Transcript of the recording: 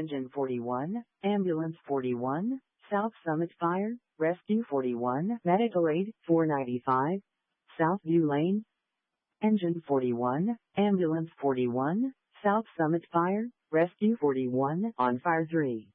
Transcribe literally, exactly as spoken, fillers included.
Engine forty-one, Ambulance forty-one, South Summit Fire, Rescue forty-one, Medical Aid four ninety-five, Southview Lane. Engine forty-one, Ambulance forty-one, South Summit Fire, Rescue forty-one, on fire three.